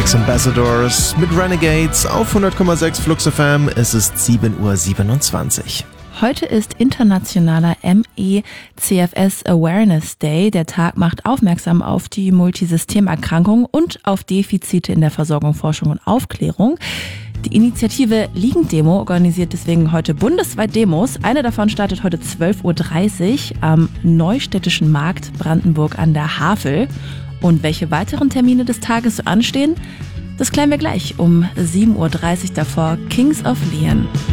X Ambassadors mit Renegades auf 100,6 Flux FM. Es ist 7:27 Uhr. Heute ist internationaler ME/CFS Awareness Day. Der Tag macht aufmerksam auf die Multisystemerkrankung und auf Defizite in der Versorgung, Forschung und Aufklärung. Die Initiative Liegendemo organisiert deswegen heute bundesweit Demos. Eine davon startet heute 12:30 Uhr am Neustädtischen Markt Brandenburg an der Havel. Und welche weiteren Termine des Tages so anstehen, das klären wir gleich um 7:30 Uhr davor. Kings of Leon.